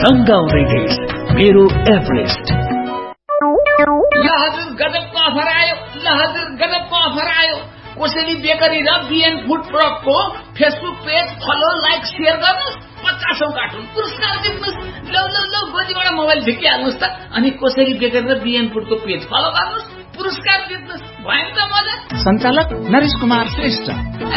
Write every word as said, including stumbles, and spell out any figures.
रंगाउँदै देश मेरो एभरेस्ट। ल हजुर गजबको अफर आयो, ल हजुर गजबको अफर आयो। कोसेली बेकरी र बिएन food प्रोडक्टको Facebook page follow like share गर्नुहोस्, पचासौं कार्टुन पुरस्कार जित्नुहोस्। लौ लौ लौ गोजीबाट मोबाइल झिकिहाल्नुहोस् त, अनि कोसेली बेकरी र बिएन फुडको पेज फलो गर्नुहोस्, पुरस्कार जित्नुहोस्। भयो त मजा। सञ्चालक नरेश कुमार श्रेष्ठ।